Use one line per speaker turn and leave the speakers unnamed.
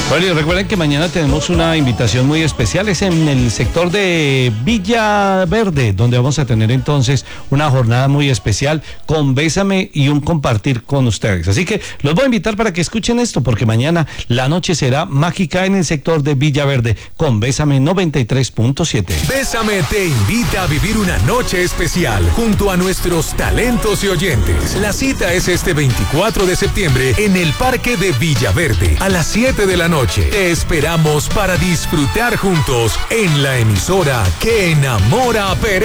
Bueno, y recuerden que mañana tenemos una invitación muy especial, es en el sector de Villa Verde, donde vamos a tener entonces una jornada muy especial con Bésame y un compartir con ustedes. Así que los voy a invitar para que escuchen esto, porque mañana la noche será mágica en el sector de Villa Verde con Bésame 93.7.
Bésame te invita a vivir una noche especial junto a nuestros talentos y oyentes. La cita es este 24 de septiembre en el Parque de Villa Verde a las 7 de la noche. Te esperamos para disfrutar juntos en la emisora que enamora a Pérez.